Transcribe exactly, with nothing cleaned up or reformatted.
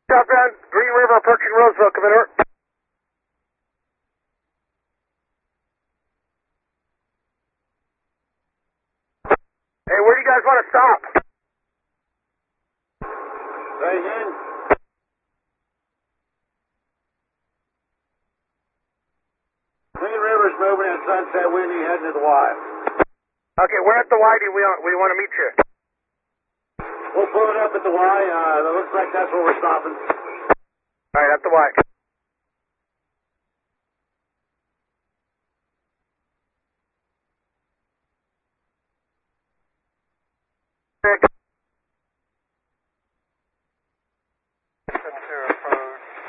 Southbound, Green River approaching Roseville, come in over. Hey, where do you guys want to stop? Right in. Green River's moving at Sunset Windy, heading to the Y. Okay, where at the Y do we, we want to meet you? We'll pull it up at the Y. Uh, it looks like that's where we're stopping. All right, at the Y.